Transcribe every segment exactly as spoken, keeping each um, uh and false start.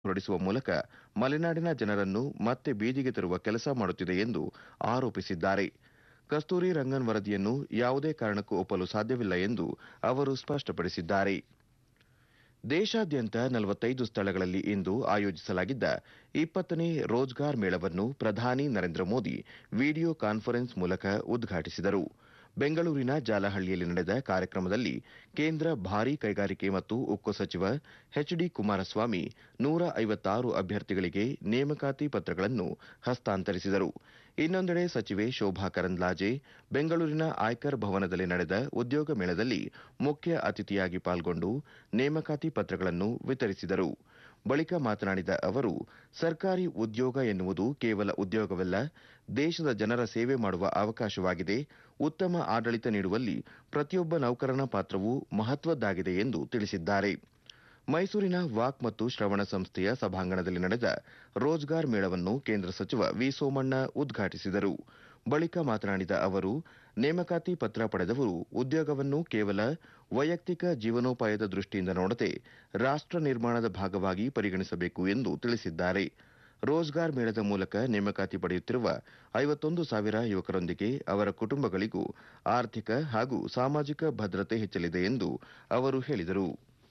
ಹೊರಡಿಸುವ ಮೂಲಕ ಮಲೆನಾಡಿನ ಜನರನ್ನು ಮತ್ತೆ ಬೀದಿಗೆ ತರುವ ಕೆಲಸ ಮಾಡುತ್ತಿದೆ ಎಂದು ಆರೋಪಿಸಿದ್ದಾರೆ. ಕಸ್ತೂರಿ ರಂಗನ್ ವರದಿಯನ್ನು ಯಾವುದೇ ಕಾರಣಕ್ಕೂ ಒಪ್ಪಲು ಸಾಧ್ಯವಿಲ್ಲ ಎಂದು ಅವರು ಸ್ಪಷ್ಟಪಡಿಸಿದ್ದಾರೆ. ದೇಶಾದ್ಯಂತ ನಲವತ್ತೈದು ಸ್ಥಳಗಳಲ್ಲಿ ಇಂದು ಆಯೋಜಿಸಲಾಗಿದ್ದ ಇಪ್ಪತ್ತನೇ ರೋಜ್ಗಾರ್ ಮೇಳವನ್ನು ಪ್ರಧಾನಿ ನರೇಂದ್ರ ಮೋದಿ ವಿಡಿಯೋ ಕಾನ್ಫರೆನ್ಸ್ ಮೂಲಕ ಉದ್ಘಾಟಿಸಿದರು. ಬೆಂಗಳೂರಿನ ಜಾಲಹಳ್ಳಿಯಲ್ಲಿ ನಡೆದ ಕಾರ್ಯಕ್ರಮದಲ್ಲಿ ಕೇಂದ್ರ ಭಾರೀ ಕೈಗಾರಿಕೆ ಮತ್ತು ಉಕ್ಕು ಸಚಿವ ಎಚ್ ಡಿ ಕುಮಾರಸ್ವಾಮಿ ನೂರ ಐವತ್ತಾರು ಅಭ್ಯರ್ಥಿಗಳಿಗೆ ನೇಮಕಾತಿ ಪತ್ರಗಳನ್ನು ಹಸ್ತಾಂತರಿಸಿದರು. ಇನ್ನೊಂದೆಡೆ ಸಚಿವೆ ಶೋಭಾ ಕರಂದ್ಲಾಜೆ ಬೆಂಗಳೂರಿನ ಆಯ್ಕರ್ ಭವನದಲ್ಲಿ ನಡೆದ ಉದ್ಯೋಗ ಮೇಳದಲ್ಲಿ ಮುಖ್ಯ ಅತಿಥಿಯಾಗಿ ಪಾಲ್ಗೊಂಡು ನೇಮಕಾತಿ ಪತ್ರಗಳನ್ನು ವಿತರಿಸಿದರು. ಬಳಿಕ ಮಾತನಾಡಿದ ಅವರು, ಸರ್ಕಾರಿ ಉದ್ಯೋಗ ಎನ್ನುವುದು ಕೇವಲ ಉದ್ಯೋಗವಲ್ಲ, ದೇಶದ ಜನರ ಸೇವೆ ಮಾಡುವ ಅವಕಾಶವಾಗಿದೆ. ಉತ್ತಮ ಆಡಳಿತ ನೀಡುವಲ್ಲಿ ಪ್ರತಿಯೊಬ್ಬ ನೌಕರನ ಪಾತ್ರವೂ ಮಹತ್ವದ್ದಾಗಿದೆ ಎಂದು ತಿಳಿಸಿದ್ದಾರೆ. ಮೈಸೂರಿನ ವಾಕ್ ಮತ್ತು ಶ್ರವಣ ಸಂಸ್ಥೆಯ ಸಭಾಂಗಣದಲ್ಲಿ ನಡೆದ ರೋಜ್ಗಾರ್ ಮೇಳವನ್ನು ಕೇಂದ್ರ ಸಚಿವ ವಿ ಸೋಮಣ್ಣ ಉದ್ಘಾಟಿಸಿದರು. ಬಳಿಕ ಮಾತನಾಡಿದ ಅವರು, ನೇಮಕಾತಿ ಪತ್ರ ಪಡೆದವರು ಉದ್ಯೋಗವನ್ನು ಕೇವಲ ವೈಯಕ್ತಿಕ ಜೀವನೋಪಾಯದ ದೃಷ್ಟಿಯಿಂದ ನೋಡದೆ ರಾಷ್ಟ್ರ ನಿರ್ಮಾಣದ ಭಾಗವಾಗಿ ಪರಿಗಣಿಸಬೇಕು ಎಂದು ತಿಳಿಸಿದ್ದಾರೆ. ರೋಜ್ಗಾರ್ ಮೇಳದ ಮೂಲಕ ನೇಮಕಾತಿ ಪಡೆಯುತ್ತಿರುವ ಐವತ್ತೊಂದು ಸಾವಿರ ಯುವಕರೊಂದಿಗೆ ಅವರ ಕುಟುಂಬಗಳಿಗೂ ಆರ್ಥಿಕ ಹಾಗೂ ಸಾಮಾಜಿಕ ಭದ್ರತೆ ಹೆಚ್ಚಲಿದೆ ಎಂದು ಅವರು ಹೇಳಿದರು.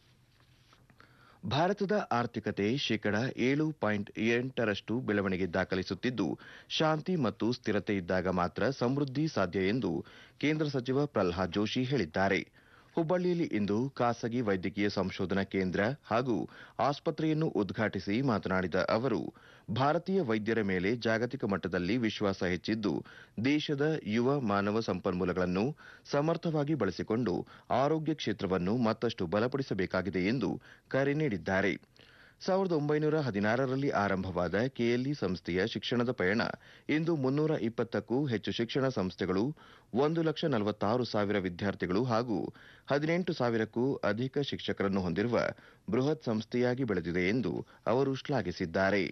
ಭಾರತದ ಆರ್ಥಿಕತೆ ಶೇಕಡ ಏಳು ಪಾಯಿಂಟ್ ಎಂಟರಷ್ಟು ಬೆಳವಣಿಗೆ ದಾಖಲಿಸುತ್ತಿದ್ದು, ಶಾಂತಿ ಮತ್ತು ಸ್ಥಿರತೆ ಇದ್ದಾಗ ಮಾತ್ರ ಸಮೃದ್ಧಿ ಸಾಧ್ಯ ಎಂದು ಕೇಂದ್ರ ಸಚಿವ ಪ್ರಲ್ಹಾದ್ ಜೋಶಿ ಹೇಳಿದ್ದಾರೆ. ಹುಬ್ಬಳ್ಳಿಯಲ್ಲಿ ಇಂದು ಖಾಸಗಿ ವೈದ್ಯಕೀಯ ಸಂಶೋಧನಾ ಕೇಂದ್ರ ಹಾಗೂ ಆಸ್ಪತ್ರೆಯನ್ನು ಉದ್ಘಾಟಿಸಿ ಮಾತನಾಡಿದ ಅವರು, ಭಾರತೀಯ ವೈದ್ಯರ ಮೇಲೆ ಜಾಗತಿಕ ಮಟ್ಟದಲ್ಲಿ ವಿಶ್ವಾಸ ಹೆಚ್ಚಿದ್ದು, ದೇಶದ ಯುವ ಮಾನವ ಸಂಪನ್ಮೂಲಗಳನ್ನು ಸಮರ್ಥವಾಗಿ ಬಳಸಿಕೊಂಡು ಆರೋಗ್ಯ ಕ್ಷೇತ್ರವನ್ನು ಮತ್ತಷ್ಟು ಬಲಪಡಿಸಬೇಕಾಗಿದೆ ಎಂದು ಕರೆ ನೀಡಿದ್ದಾರೆ. ಸಾವಿರದ ಒಂಬೈನೂರ ಹದಿನಾರರಲ್ಲಿ ಆರಂಭವಾದ ಕೆಎಲ್ಇ ಸಂಸ್ಥೆಯ ಶಿಕ್ಷಣದ ಪಯಣ ಇಂದು ಮುನ್ನೂರ ಇಪ್ಪತ್ತಕ್ಕೂ ಹೆಚ್ಚು ಶಿಕ್ಷಣ ಸಂಸ್ಥೆಗಳು, ಒಂದು ಲಕ್ಷ ನಲವತ್ತಾರು ಸಾವಿರ ವಿದ್ಯಾರ್ಥಿಗಳು ಹಾಗೂ ಹದಿನೆಂಟು ಸಾವಿರಕ್ಕೂ ಅಧಿಕ ಶಿಕ್ಷಕರನ್ನು ಹೊಂದಿರುವ ಬೃಹತ್ ಸಂಸ್ಥೆಯಾಗಿ ಬೆಳೆದಿದೆ ಎಂದು ಅವರು ಶ್ಲಾಘಿಸಿದ್ದಾರೆ.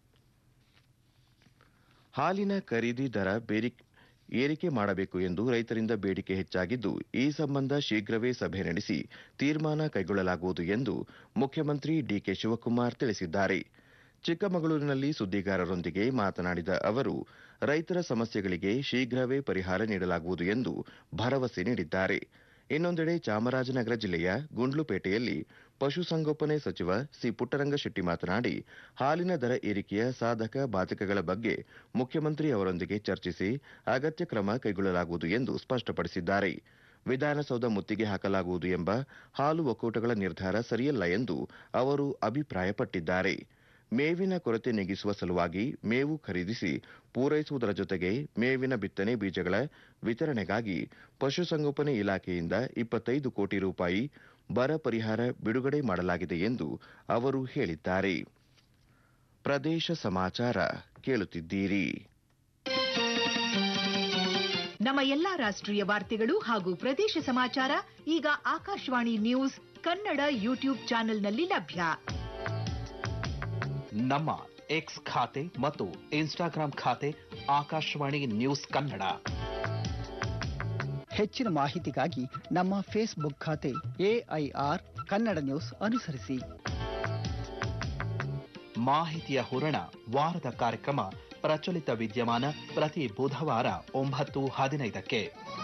ಹಾಲಿನ ಖರೀದಿ ದರ ಏರಿಕೆ ಮಾಡಬೇಕು ಎಂದು ರೈತರಿಂದ ಬೇಡಿಕೆ ಹೆಚ್ಚಾಗಿದ್ದು, ಈ ಸಂಬಂಧ ಶೀಘ್ರವೇ ಸಭೆ ನಡೆಸಿ ತೀರ್ಮಾನ ಕೈಗೊಳ್ಳಲಾಗುವುದು ಎಂದು ಮುಖ್ಯಮಂತ್ರಿ ಡಿಕೆ ಶಿವಕುಮಾರ್ ತಿಳಿಸಿದ್ದಾರೆ. ಚಿಕ್ಕಮಗಳೂರಿನಲ್ಲಿ ಸುದ್ದಿಗಾರರೊಂದಿಗೆ ಮಾತನಾಡಿದ ಅವರು, ರೈತರ ಸಮಸ್ಯೆಗಳಿಗೆ ಶೀಘ್ರವೇ ಪರಿಹಾರ ನೀಡಲಾಗುವುದು ಎಂದು ಭರವಸೆ ನೀಡಿದ್ದಾರೆ. ಇನ್ನೊಂದೆಡೆ ಚಾಮರಾಜನಗರ ಜಿಲ್ಲೆಯ ಗುಂಡ್ಲುಪೇಟೆಯಲ್ಲಿ ಪಶುಸಂಗೋಪನೆ ಸಚಿವ ಸಿ ಪುಟ್ಟರಂಗಶೆಟ್ಟಿ ಮಾತನಾಡಿ, ಹಾಲಿನ ದರ ಏರಿಕೆಯ ಸಾಧಕ ಬಾಧಕಗಳ ಬಗ್ಗೆ ಮುಖ್ಯಮಂತ್ರಿ ಅವರೊಂದಿಗೆ ಚರ್ಚಿಸಿ ಅಗತ್ಯ ಕ್ರಮ ಕೈಗೊಳ್ಳಲಾಗುವುದು ಎಂದು ಸ್ಪಷ್ಟಪಡಿಸಿದ್ದಾರೆ. ವಿಧಾನಸೌಧ ಮುತ್ತಿಗೆ ಹಾಕಲಾಗುವುದು ಎಂಬ ಹಾಲು ಒಕ್ಕೂಟಗಳ ನಿರ್ಧಾರ ಸರಿಯಲ್ಲ ಎಂದು ಅವರು ಅಭಿಪ್ರಾಯಪಟ್ಟಿದ್ದಾರೆ. ಮೇವಿನ ಕೊರತೆ ನೀಗಿಸುವ ಸಲುವಾಗಿ ಮೇವು ಖರೀದಿಸಿ ಪೂರೈಸುವುದರ ಜೊತೆಗೆ ಮೇವಿನ ಬಿತ್ತನೆ ಬೀಜಗಳ ವಿತರಣೆಗಾಗಿ ಪಶುಸಂಗೋಪನೆ ಇಲಾಖೆಯಿಂದ ಇಪ್ಪತ್ತೈದು ಕೋಟಿ ರೂಪಾಯಿ ಬರ ಪರಿಹಾರ ಬಿಡುಗಡೆ ಮಾಡಲಾಗಿದೆ ಎಂದು ಅವರು ಹೇಳಿದ್ದಾರೆ. ಪ್ರದೇಶ ಸಮಾಚಾರ ಕೇಳುತ್ತಿದ್ದೀರಿ. ನಮ್ಮ ಎಲ್ಲಾ ರಾಷ್ಟ್ರೀಯ ವಾರ್ತೆಗಳು ಹಾಗೂ ಪ್ರದೇಶ ಸಮಾಚಾರ ಈಗ ಆಕಾಶವಾಣಿ ನ್ಯೂಸ್ ಕನ್ನಡ ಯೂಟ್ಯೂಬ್ ಚಾನೆಲ್ನಲ್ಲಿ ಲಭ್ಯ. ನಮ್ಮ ಎಕ್ಸ್ ಖಾತೆ ಮತ್ತು ಇನ್ಸ್ಟಾಗ್ರಾಂ ಖಾತೆ ಆಕಾಶವಾಣಿ ನ್ಯೂಸ್ ಕನ್ನಡ. ಹೆಚ್ಚಿನ ಮಾಹಿತಿಗಾಗಿ ನಮ್ಮ ಫೇಸ್ಬುಕ್ ಖಾತೆ ಎಐಆರ್ ಕನ್ನಡ ನ್ಯೂಸ್ ಅನುಸರಿಸಿ. ಮಾಹಿತಿಯ ಹೂರಣ ವಾರದ ಕಾರ್ಯಕ್ರಮ ಪ್ರಚಲಿತ ವಿದ್ಯಮಾನ ಪ್ರತಿ ಬುಧವಾರ ಒಂಬತ್ತು ಹದಿನೈದಕ್ಕೆ.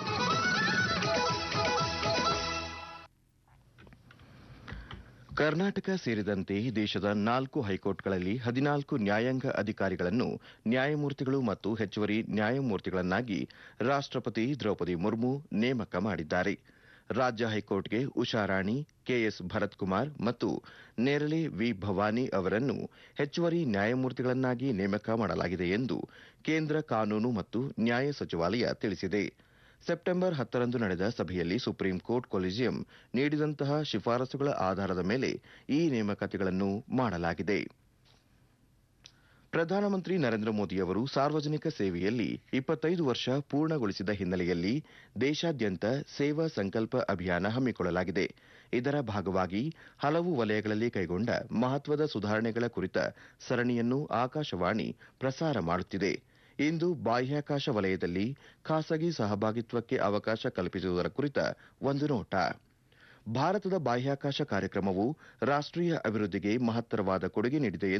ಕರ್ನಾಟಕ ಸೇರಿದಂತೆ ದೇಶದ ನಾಲ್ಕು ಹೈಕೋರ್ಟ್ಗಳಲ್ಲಿ ಹದಿನಾಲ್ಕು ನ್ಯಾಯಾಂಗ ಅಧಿಕಾರಿಗಳನ್ನು ನ್ಯಾಯಮೂರ್ತಿಗಳು ಮತ್ತು ಹೆಚ್ಚುವರಿ ನ್ಯಾಯಮೂರ್ತಿಗಳನ್ನಾಗಿ ರಾಷ್ಟ್ರಪತಿ ದ್ರೌಪದಿ ಮುರ್ಮು ನೇಮಕ ಮಾಡಿದ್ದಾರೆ. ರಾಜ್ಯ ಹೈಕೋರ್ಟ್ಗೆ ಉಷಾರಾಣಿ, ಕೆಎಸ್ ಭರತ್ ಕುಮಾರ್ ಮತ್ತು ನೇರಳೆ ವಿ ಭವಾನಿ ಅವರನ್ನು ಹೆಚ್ಚುವರಿ ನ್ಯಾಯಮೂರ್ತಿಗಳನ್ನಾಗಿ ನೇಮಕ ಮಾಡಲಾಗಿದೆ ಎಂದು ಕೇಂದ್ರ ಕಾನೂನು ಮತ್ತು ನ್ಯಾಯ ಸಚಿವಾಲಯ ತಿಳಿಸಿದೆ. ಸೆಪ್ಟೆಂಬರ್ ಹತ್ತರಂದು ನಡೆದ ಸಭೆಯಲ್ಲಿ ಸುಪ್ರೀಂ ಕೋರ್ಟ್ ಕೊಲಿಜಿಯಂ ನೀಡಿದಂತಹ ಶಿಫಾರಸುಗಳ ಆಧಾರದ ಮೇಲೆ ಈ ನೇಮಕಾತಿಗಳನ್ನು ಮಾಡಲಾಗಿದೆ. ಪ್ರಧಾನಮಂತ್ರಿ ನರೇಂದ್ರ ಮೋದಿಯವರು ಸಾರ್ವಜನಿಕ ಸೇವೆಯಲ್ಲಿ ಇಪ್ಪತ್ತೈದು ವರ್ಷ ಪೂರ್ಣಗೊಳಿಸಿದ ಹಿನ್ನೆಲೆಯಲ್ಲಿ ದೇಶಾದ್ಯಂತ ಸೇವಾ ಸಂಕಲ್ಪ ಅಭಿಯಾನ ಹಮ್ಮಿಕೊಳ್ಳಲಾಗಿದೆ. ಇದರ ಭಾಗವಾಗಿ ಹಲವು ವಲಯಗಳಲ್ಲಿ ಕೈಗೊಂಡ ಮಹತ್ವದ ಸುಧಾರಣೆಗಳ ಕುರಿತ ಸರಣಿಯನ್ನು ಆಕಾಶವಾಣಿ ಪ್ರಸಾರ ಮಾಡುತ್ತಿದೆ. ಇಂದು ಬಾಹ್ಯಾಕಾಶ ವಲಯದಲ್ಲಿ ಖಾಸಗಿ ಸಹಭಾಗಿತ್ವಕ್ಕೆ ಅವಕಾಶ ಕಲ್ಪಿಸುವುದರ ಕುರಿತ ಒಂದು ನೋಟ. ಭಾರತದ ಬಾಹ್ಯಾಕಾಶ ಕಾರ್ಯಕ್ರಮವು ರಾಷ್ಟ್ರೀಯ ಅಭಿವೃದ್ಧಿಗೆ ಮಹತ್ತರವಾದ ಕೊಡುಗೆ ನೀಡಿದೆ